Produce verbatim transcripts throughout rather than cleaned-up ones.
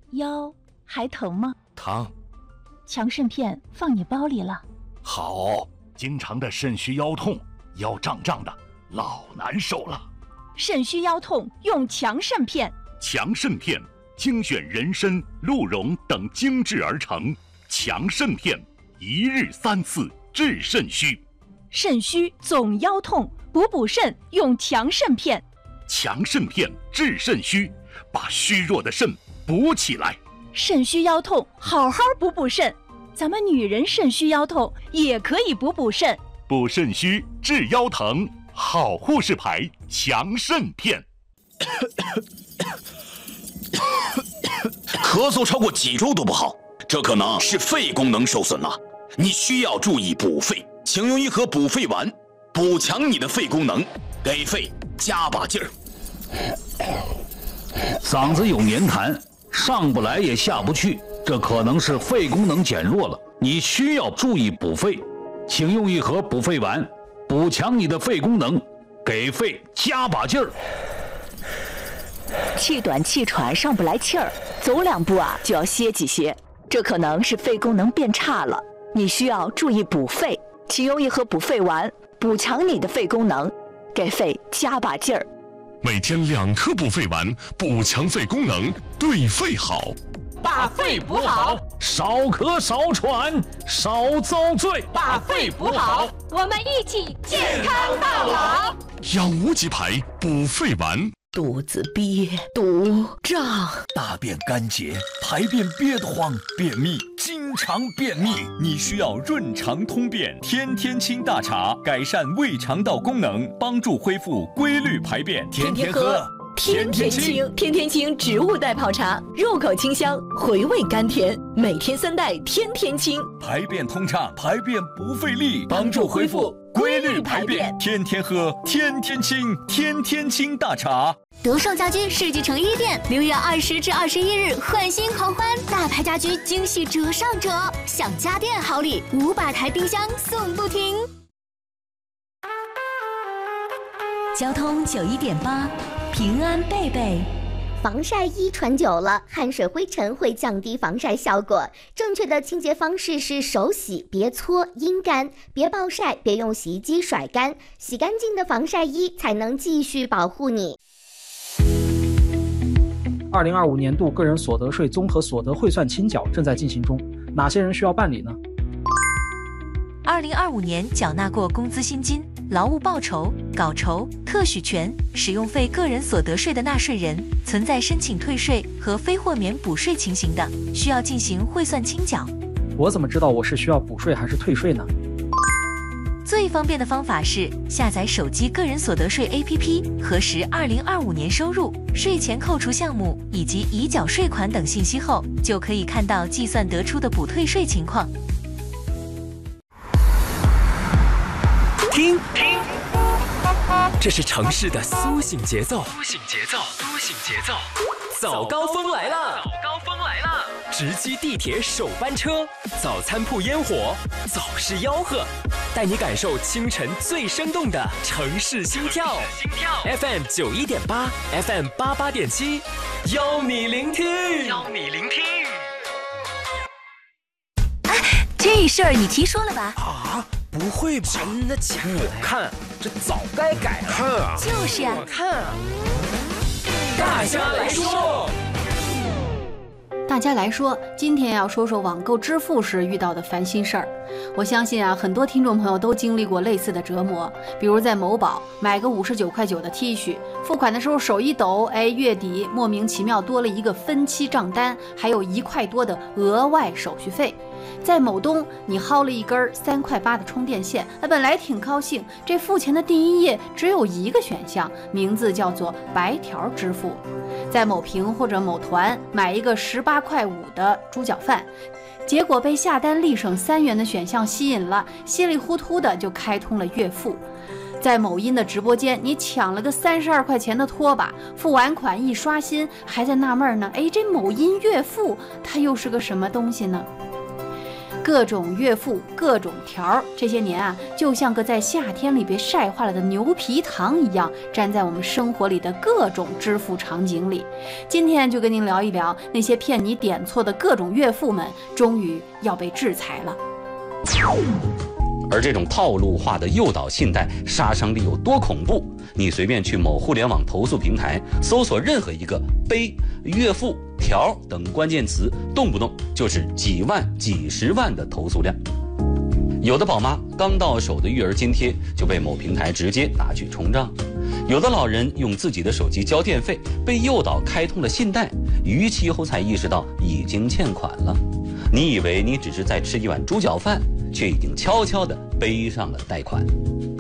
腰还疼吗？ 疼。 强肾片放你包里了。 好，经常的肾虚腰痛，腰胀胀的，老难受了。 肾虚腰痛用强肾片。 强肾片精选人参、鹿茸等精制而成，强肾片一日三次治肾虚。 肾虚总腰痛，补补肾用强肾片。 强肾片治肾虚，把虚弱的肾补起来。 肾虚腰痛，好好补补肾。咱们女人肾虚腰痛也可以补补肾。 补肾虚治腰疼，好护士牌强肾片。 咳嗽超过几周都不好，这可能是肺功能受损了，你需要注意补肺。请用一盒补肺丸，补强你的肺功能，给肺加把劲儿。 嗓子有黏痰，上不来也下不去，这可能是肺功能减弱了，你需要注意补肺。请用一盒补肺丸，补强你的肺功能，给肺加把劲儿。 气短气喘上不来气儿，走两步啊就要歇几歇，这可能是肺功能变差了，你需要注意补肺。请用一盒补肺丸，补强你的肺功能，给肺加把劲儿。 每天两颗补肺丸，补强肺功能，对肺好。 把肺补好， 少咳少喘少遭罪。 把肺补好， 我们一起健康到老。 养无极牌补肺丸。 肚子憋、堵、胀， 大便干结，排便憋得慌，便秘，经常便秘，你需要润肠通便天天清大茶，改善胃肠道功能，帮助恢复规律排便。 天天喝，天天清，天天清植物代泡茶，入口清香，回味甘甜，每天三袋，天天清， 排便通畅，排便不费力，帮助恢复规律排便。天天喝，天天清，天天清大茶。 德胜家居世纪城一店六月二十至二十一日换新狂欢，大牌家居惊喜折上折，享家电好礼，五百台冰箱送不停。 交通九一点八，平安贝贝。 防晒衣穿久了，汗水灰尘会降低防晒效果。正确的清洁方式是手洗，别搓，阴干，别暴晒，别用洗衣机甩干，洗干净的防晒衣才能继续保护你。 二零二五年度个人所得税综合所得汇算清缴正在进行中，哪些人需要办理呢？ 二零二五年缴纳过工资薪金、劳务报酬、稿酬、特许权、使用费个人所得税的纳税人，存在申请退税和非豁免补税情形的，需要进行汇算清缴。 我怎么知道我是需要补税还是退税呢？ 最方便的方法是下载手机个人所得税 A P P， 核实二零二五年收入、税前扣除项目以及已缴税款等信息后，就可以看到计算得出的补退税情况。 听，听，这是城市的苏醒节奏。苏醒节奏，苏醒节奏。早高峰来了，早高峰来了！直击地铁首班车，早餐铺烟火，早市吆喝，带你感受清晨最生动的城市心跳。心跳 F M 九一点八 ，F M 八八点七，邀你聆听，邀你聆听。 哎，这事儿你听说了吧？ 啊，不会吧？真的假的？我看这早该改了。 看啊， 就是啊， 我看啊。大家来说， 大家来说，今天要说说网购支付时遇到的烦心事儿。我相信啊，很多听众朋友都经历过类似的折磨，比如在某宝买个五十九块九的 T 恤，付款的时候手一抖，哎，月底莫名其妙多了一个分期账单，还有一块多的额外手续费。在某东，你薅了一根三块八的充电线，本来挺高兴，这付钱的第一页只有一个选项，名字叫做白条支付。在某平或者某团买一个十八块五的猪脚饭，结果被下单立省三元的选项吸引了，稀里糊涂的就开通了月付。在某音的直播间，你抢了个三十二块钱的拖把，付完款一刷新，还在纳闷呢，哎，这某音月付它又是个什么东西呢？ 各种月付、各种条，这些年啊，就像个在夏天里被晒化了的牛皮糖一样，粘在我们生活里的各种支付场景里。今天就跟您聊一聊那些骗你点错的各种月付们，终于要被制裁了。 而这种套路化的诱导信贷杀伤力有多恐怖？你随便去某互联网投诉平台搜索任何一个杯、月付、条等关键词，动不动就是几万、几十万的投诉量。有的宝妈刚到手的育儿津贴就被某平台直接拿去冲账，有的老人用自己的手机交电费，被诱导开通了信贷，逾期后才意识到已经欠款了。你以为你只是在吃一碗猪脚饭，却已经悄悄地背上了贷款。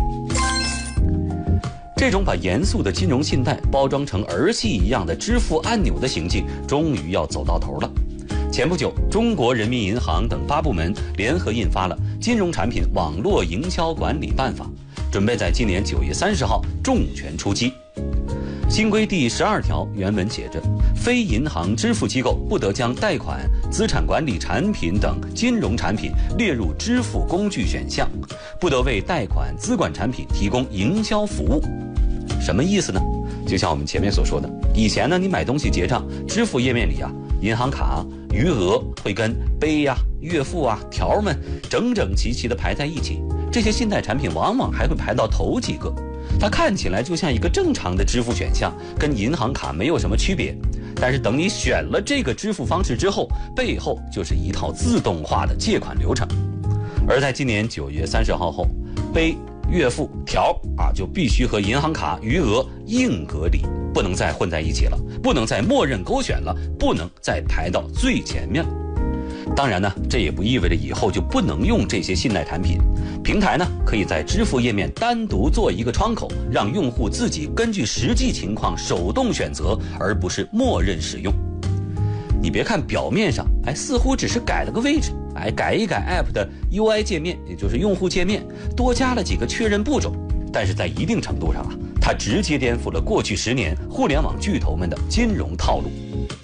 这种把严肃的金融信贷包装成儿戏一样的支付按钮的行径，终于要走到头了。前不久，中国人民银行等八部门联合印发了《金融产品网络营销管理办法》，准备在今年九月三十号重拳出击。新规第十二条原文写着：非银行支付机构不得将贷款、资产管理产品等金融产品列入支付工具选项，不得为贷款、资管产品提供营销服务。什么意思呢？就像我们前面所说的，以前呢，你买东西结账，支付页面里啊，银行卡、余额会跟杯呀、月付啊、条们整整齐齐地排在一起，这些信贷产品往往还会排到头几个。它看起来就像一个正常的支付选项，跟银行卡没有什么区别。但是等你选了这个支付方式之后，背后就是一套自动化的借款流程。而在今年九月三十号后，杯、月付、条啊就必须和银行卡、余额硬隔离，不能再混在一起了，不能再默认勾选了，不能再排到最前面了。当然呢，这也不意味着以后就不能用这些信贷产品。平台呢，可以在支付页面单独做一个窗口，让用户自己根据实际情况手动选择，而不是默认使用。你别看表面上，哎，似乎只是改了个位置，哎，改一改 App 的 U I 界面，也就是用户界面，多加了几个确认步骤，但是在一定程度上啊，它直接颠覆了过去十年互联网巨头们的金融套路。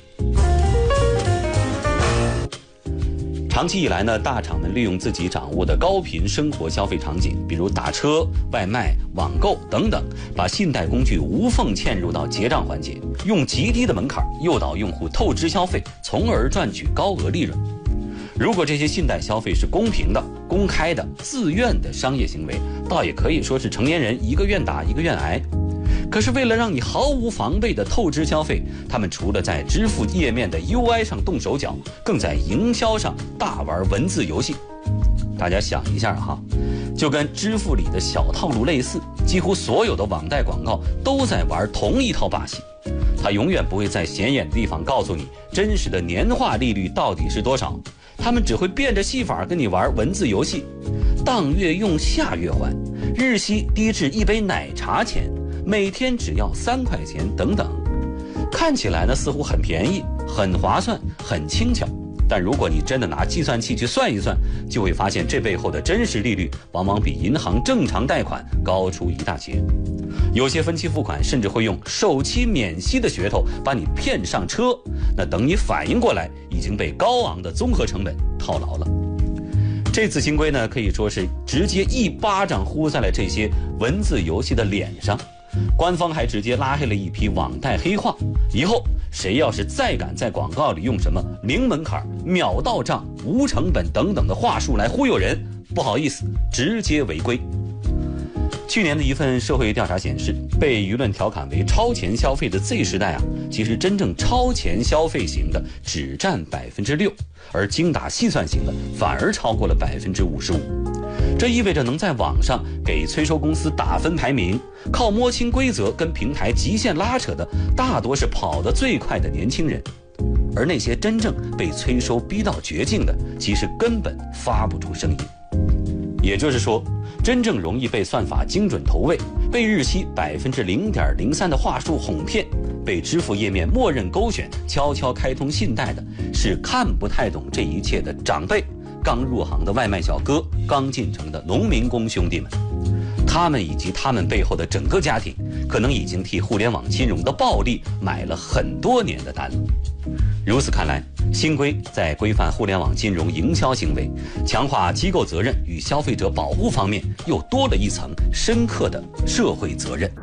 长期以来呢，大厂们利用自己掌握的高频生活消费场景，比如打车、外卖、网购等等，把信贷工具无缝嵌入到结账环节，用极低的门槛诱导用户透支消费，从而赚取高额利润。如果这些信贷消费是公平的、公开的、自愿的商业行为，倒也可以说是成年人一个愿打一个愿挨。可是为了让你毫无防备的透支消费，他们除了在支付页面的 U I 上动手脚，更在营销上大玩文字游戏。大家想一下哈，就跟支付里的小套路类似，几乎所有的网贷广告都在玩同一套把戏。他永远不会在显眼的地方告诉你真实的年化利率到底是多少，他们只会变着戏法跟你玩文字游戏。当月用下月还，日息低至一杯奶茶钱，每天只要三块钱等等，看起来呢似乎很便宜、很划算、很轻巧，但如果你真的拿计算器去算一算，就会发现这背后的真实利率往往比银行正常贷款高出一大截。有些分期付款甚至会用首期免息的噱头把你骗上车，那等你反应过来，已经被高昂的综合成本套牢了。这次新规呢，可以说是直接一巴掌呼在了这些文字游戏的脸上。官方还直接拉黑了一批网贷黑话，以后谁要是再敢在广告里用什么零门槛、秒到账、无成本等等的话术来忽悠人，不好意思，直接违规。去年的一份社会调查显示，被舆论调侃为超前消费的 Z 时代啊，其实真正超前消费型的只占百分之六，而精打细算型的反而超过了百分之五十五。这意味着能在网上给催收公司打分排名，靠摸清规则跟平台极限拉扯的，大多是跑得最快的年轻人。而那些真正被催收逼到绝境的，其实根本发不出声音。也就是说，真正容易被算法精准投喂，被日息百分之零点零三的话术哄骗，被支付页面默认勾选、悄悄开通信贷的，是看不太懂这一切的长辈、刚入行的外卖小哥、刚进城的农民工兄弟们。他们以及他们背后的整个家庭，可能已经替互联网金融的暴利买了很多年的单了。 如此看来，新规在规范互联网金融营销行为、强化机构责任与消费者保护方面，又多了一层深刻的社会责任。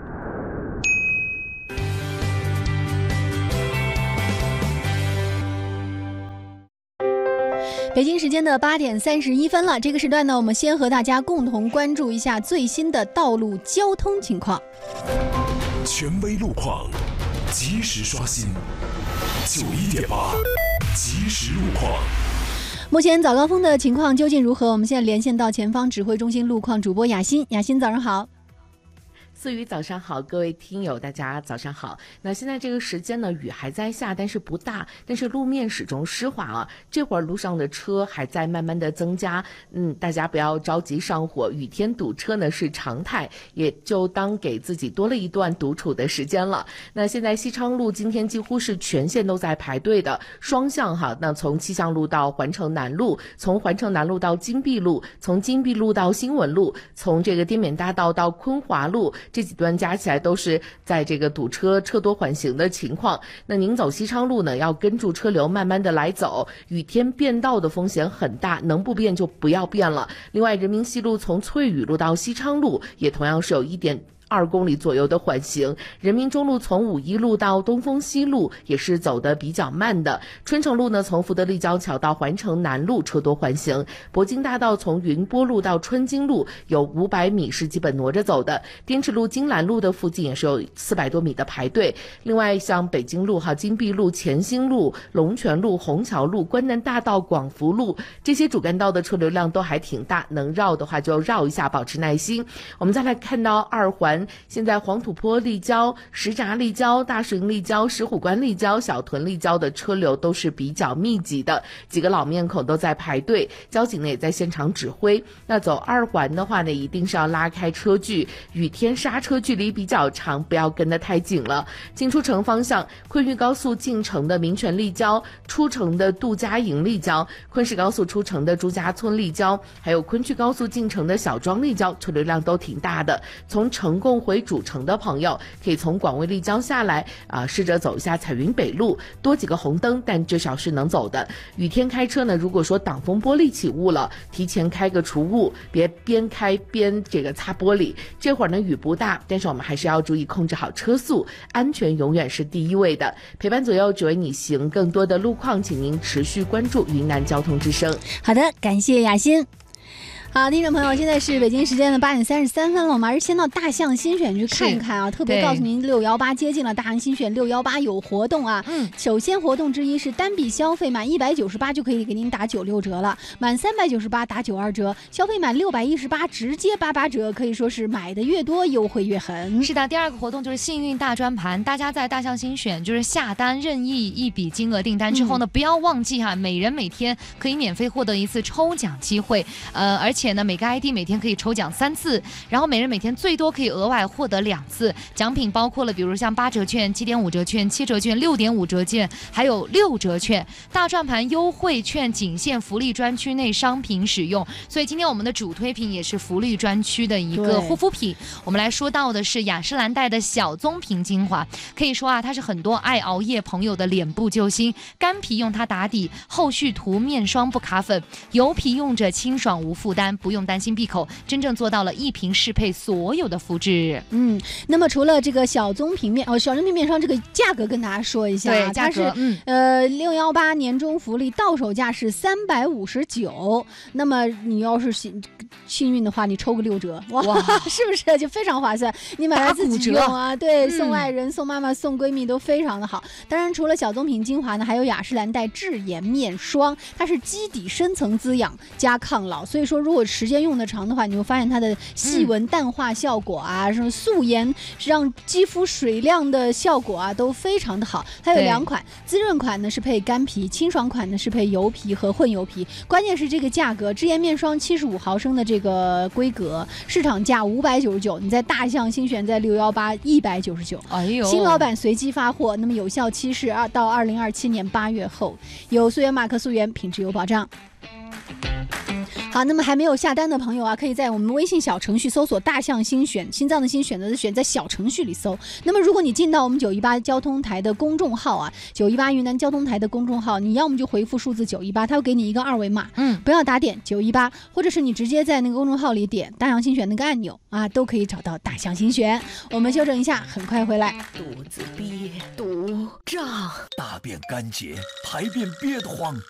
北京时间的八点三十一分了，这个时段呢，我们先和大家共同关注一下最新的道路交通情况。 权威路况，及时刷新。九一点八，及时路况。 目前早高峰的情况究竟如何？我们现在连线到前方指挥中心路况主播雅欣，雅欣早上好。 思雨早上好，各位听友大家早上好。那现在这个时间呢，雨还在下，但是不大，但是路面始终湿滑啊。这会儿路上的车还在慢慢的增加，嗯，大家不要着急上火，雨天堵车呢是常态，也就当给自己多了一段独处的时间了。那现在西昌路今天几乎是全线都在排队的，双向哈，那从气象路到环城南路，从环城南路到金碧路，从金碧路到新闻路，从这个滇缅大道到昆华路。这几段加起来都是在这个堵车车多缓行的情况。那您走西昌路呢，要跟住车流慢慢的来走，雨天变道的风险很大，能不变就不要变了。另外，人民西路从翠雨路到西昌路也同样是有一点二公里左右的缓行，人民中路从五一路到东风西路也是走得比较慢的。春城路呢，从福德立交桥到环城南路车多缓行。铂金大道从云波路到春金路有五百米是基本挪着走的。滇池路、金兰路的附近也是有四百多米的排队。另外，像北京路、哈金碧路、乾兴路、龙泉路、虹桥路、关南大道、广福路这些主干道的车流量都还挺大，能绕的话就绕一下，保持耐心。我们再来看到二环。现在黄土坡立交、石闸立交、大石营立交、石虎关立交、小屯立交的车流都是比较密集的，几个老面孔都在排队，交警呢也在现场指挥。那走二环的话呢，一定是要拉开车距，雨天刹车距离比较长，不要跟得太紧了。进出城方向，昆玉高速进城的民权立交、出城的杜家营立交、昆石高速出城的朱家村立交，还有昆曲高速进城的小庄立交，车流量都挺大的。从成功回主城的朋友可以从广卫立交下来啊、呃，试着走一下彩云北路，多几个红灯，但至少是能走的。雨天开车呢，如果说挡风玻璃起雾了，提前开个除雾，别边开边这个擦玻璃。这会儿呢雨不大，但是我们还是要注意控制好车速，安全永远是第一位的。陪伴左右，只为你行。更多的路况，请您持续关注云南交通之声。 好的，感谢雅欣。好，听众朋友，现在是北京时间的八点三十三分了，我们还是先到大象新选去看一看啊。特别告诉您，六幺八接近了，大象新选六幺八有活动啊。嗯，首先活动之一是单笔消费满一百九十八就可以给您打九六折了，满三百九十八打九二折，消费满六百一十八直接八八折，可以说是买的越多优惠越狠。 是的，第二个活动就是幸运大专盘，大家在大象新选就是下单任意一笔金额订单之后呢，嗯、不要忘记哈，每人每天可以免费获得一次抽奖机会，呃，而且。且呢，每个 I D 每天可以抽奖三次，然后每人每天最多可以额外获得两次奖品，包括了比如像八折券、七点五折券、七折券、六点五折券，还有六折券。大转盘优惠券仅限福利专区内商品使用，所以今天我们的主推品也是福利专区的一个护肤品。我们来说到的是雅诗兰黛的小棕瓶精华，可以说啊，它是很多爱熬夜朋友的脸部救星。干皮用它打底，后续涂面霜不卡粉；油皮用着清爽无负担。不用担心闭口，真正做到了一瓶适配所有的肤质。 嗯，那么除了这个小棕瓶面哦，小棕瓶面霜这个价格跟大家说一下、啊， 对，价格它是、嗯、呃六幺八年终福利到手价是三百五十九，那么你要是幸幸运的话，你抽个六折，哇，哇是不是就非常划算？你买来自己用啊，对，嗯、送爱人、送妈妈、送闺蜜都非常的好。当然，除了小棕瓶精华呢，还有雅诗兰黛智颜面霜，它是基底深层滋养加抗老，所以说如果时间用得长的话，你会发现它的细纹淡化效果啊，嗯、什么素颜让肌肤水亮的效果啊，都非常的好。它有两款，滋润款呢是配干皮，清爽款呢是配油皮和混油皮。关键是这个价格，智颜面霜七十五毫升的这个规格，市场价五百九十九，你在大象新选在六幺八一百九十九。 哎呦， 新老板随机发货，那么有效期是二到二零二七年八月后，有溯源马克溯源，品质有保障。 好，那么还没有下单的朋友啊，可以在我们微信小程序搜索大象心选，心脏的心，选择的选，在小程序里搜。那么如果你进到我们九一八交通台的公众号啊，九一八云南交通台的公众号，你要么就回复数字九一八，它会给你一个二维码， 嗯， 不要打点九一八，或者是你直接在那个公众号里点大象心选那个按钮啊，都可以找到大象心选。我们休整一下，很快回来。 肚子憋，肚胀， 大便干结，排便憋得慌。